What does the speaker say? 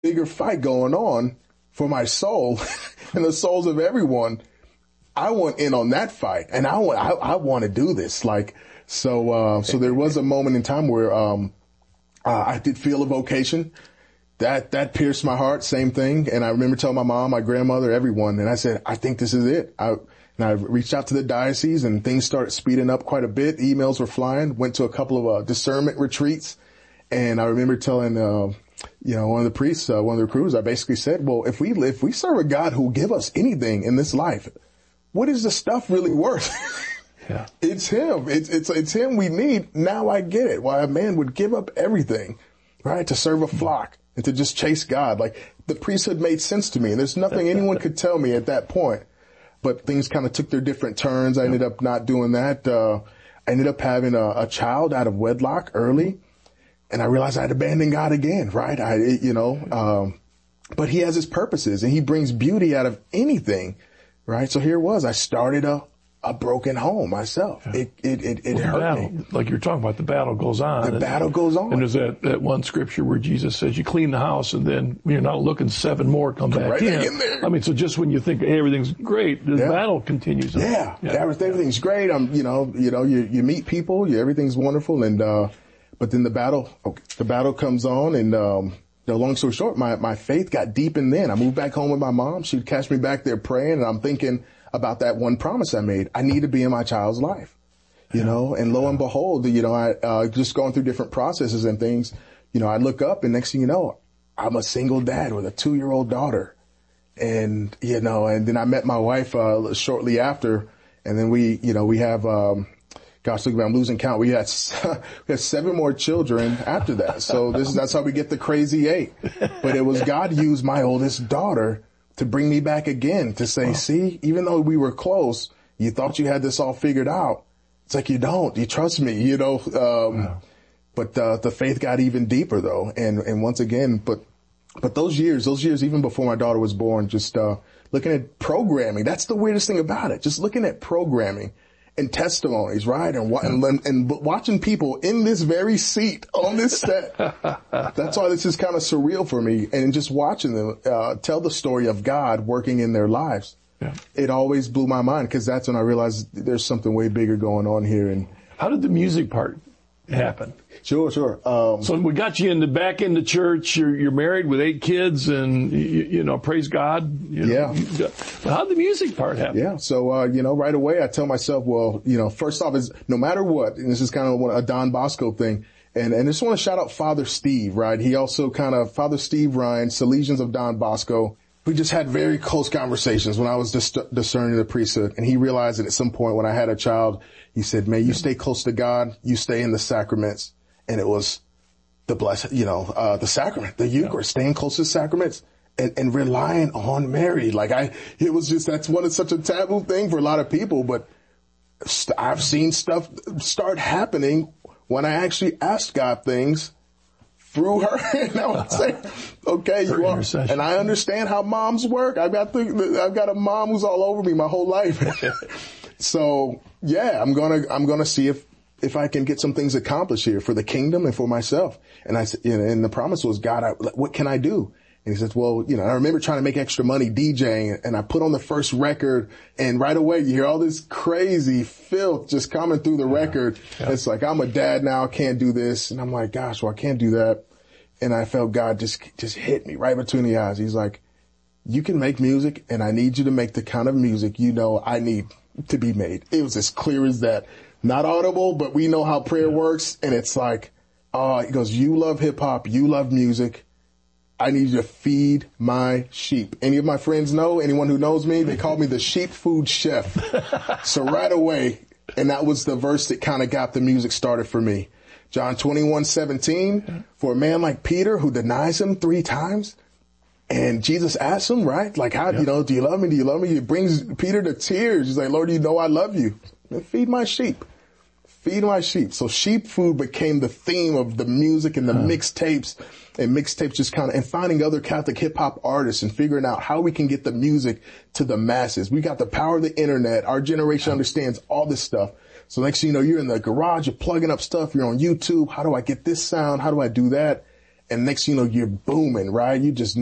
bigger fight going on for my soul and the souls of everyone. I want in on that fight, and I want to do this. Like, so there was a moment in time where, I did feel a vocation that pierced my heart. Same thing. And I remember telling my mom, my grandmother, everyone, and I said, I think this is it. And I reached out to the diocese, and things started speeding up quite a bit. Emails were flying, went to a couple of, discernment retreats. And I remember telling, one of the priests, one of the recruiters, I basically said, well, if we serve a God who will give us anything in this life, what is the stuff really worth? Yeah. It's him. It's him we need. Now I get it. Why a man would give up everything, right, to serve a flock and to just chase God. Like, the priesthood made sense to me, and there's nothing anyone could tell me at that point. But things kind of took their different turns. I ended up not doing that. I ended up having a child out of wedlock early, and I realized I'd abandoned God again, right? But he has his purposes, and he brings beauty out of anything, right? So here it was. I started a broken home myself. Yeah. It hurt me. Like you're talking about, the battle goes on. The battle goes on. And there's that one scripture where Jesus says you clean the house, and then when you're not looking, 7 more come back right in there. I mean, so just when you think everything's great, the battle continues on. Yeah. Everything's great. You meet people, everything's wonderful, and but then the battle comes on, and long story short, my faith got deepened then. I moved back home with my mom. She'd catch me back there praying, and I'm thinking about that one promise I made. I need to be in my child's life, and lo and behold, I just going through different processes and things, I look up, and next thing you know, I'm a single dad with a 2-year-old daughter. And, and then I met my wife, shortly after, and then we have, gosh, look, I'm losing count. We had 7 more children after that. So that's how we get the crazy 8. But it was God used my oldest daughter to bring me back again, to say, see, even though we were close, you thought you had this all figured out. It's like, you don't. You trust me, But the faith got even deeper, though. And once again, but those years, even before my daughter was born, just looking at programming, that's the weirdest thing about it. Just looking at programming and testimonies, right? And watching people in this very seat on this set. That's why this is kind of surreal for me. And just watching them tell the story of God working in their lives. Yeah. It always blew my mind, because that's when I realized there's something way bigger going on here. And how did the music part happen? Sure. So we got you back into church. You're married with 8 kids, and praise God. Yeah. But how did the music part happen? Yeah. So right away I tell myself, well, first off is no matter what, and this is kind of a Don Bosco thing, and I just want to shout out Father Steve, right? He also Father Steve Ryan, Salesians of Don Bosco. We just had very close conversations when I was discerning the priesthood, and he realized that at some point when I had a child, he said, "Man, you stay close to God, you stay in the sacraments." And it was the blessed, the sacrament, the Eucharist, staying close to the sacraments and relying on Mary. It was just, that's such a taboo thing for a lot of people, but I've seen stuff start happening when I actually asked God things through her. And I would say, okay, you are, and I understand how moms work. I've got a mom who's all over me my whole life. So yeah, I'm gonna see if I can get some things accomplished here for the kingdom and for myself. And I said, and the promise was, God, what can I do? And he says, well, I remember trying to make extra money DJing, and I put on the first record, and right away you hear all this crazy filth just coming through the record. Yeah. It's like, I'm a dad now, I can't do this. And I'm like, gosh, well, I can't do that. And I felt God just hit me right between the eyes. He's like, you can make music, and I need you to make the kind of music I need to be made. It was as clear as that. Not audible, but we know how prayer works. And it's like, he goes, you love hip hop, you love music. I need you to feed my sheep. Any of my friends know, anyone who knows me, they call me the sheep food chef. So right away, and that was the verse that kind of got the music started for me. John 21:17, for a man like Peter who denies him 3 times. And Jesus asks him, right? Like, how, do you love me? Do you love me? It brings Peter to tears. He's like, Lord, I love you. Feed my sheep. Feed my sheep. So sheep food became the theme of the music and the mixtapes, and mixtapes just and finding other Catholic hip hop artists and figuring out how we can get the music to the masses. We got the power of the internet. Our generation understands all this stuff. So next thing you know, you're in the garage, you're plugging up stuff, you're on YouTube. How do I get this sound? How do I do that? and next, you know, you're booming, right? You just